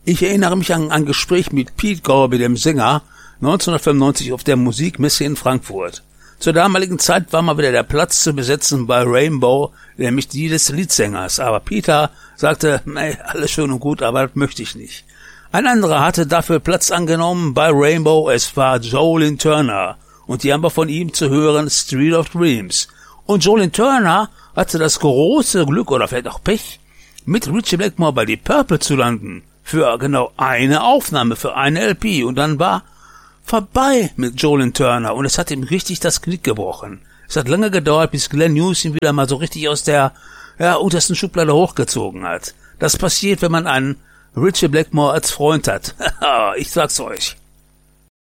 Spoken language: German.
Ich erinnere mich an ein Gespräch mit Pete Gorby, dem Sänger, 1995 auf der Musikmesse in Frankfurt. Zur damaligen Zeit war mal wieder der Platz zu besetzen bei Rainbow, nämlich die des Leadsängers. Aber Peter sagte, alles schön und gut, aber das möchte ich nicht. Ein anderer hatte dafür Platz angenommen bei Rainbow, es war Joe Turner. Und die haben wir von ihm zu hören, Street of Dreams. Und Joe Turner hatte das große Glück, oder vielleicht auch Pech, mit Ritchie Blackmore bei Deep Purple zu landen. Für genau eine Aufnahme, für eine LP. Und dann war vorbei mit Joe Turner. Und es hat ihm richtig das Knick gebrochen. Es hat lange gedauert, bis Glenn Hughes ihn wieder mal so richtig aus der untersten Schublade hochgezogen hat. Das passiert, wenn man einen Ritchie Blackmore als Freund hat. Ich sag's euch.